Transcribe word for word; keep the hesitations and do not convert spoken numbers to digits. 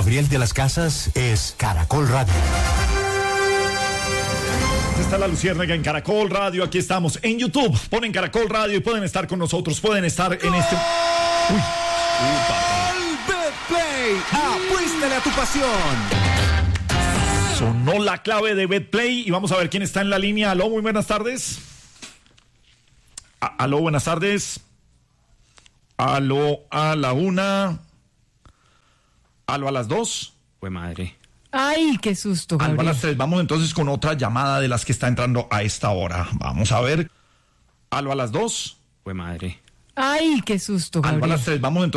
Gabriel de las Casas es Caracol Radio. Está la Luciérnaga en Caracol Radio. Aquí estamos en YouTube. Ponen Caracol Radio y pueden estar con nosotros. Pueden estar en este. Uy. BetPlay. Apuéstale a tu pasión. Sonó la clave de BetPlay y vamos a ver quién está en la línea. Aló, muy buenas tardes. A- Aló, buenas tardes. Aló, a la una. Aló, a las dos. Fue madre. Ay, qué susto, Aló, a Gabriel. las tres. Vamos entonces con otra llamada de las que está entrando a esta hora. Vamos a ver. Aló, a las dos. Fue madre. Ay, qué susto, Aló, a Gabriel. las tres. Vamos entonces.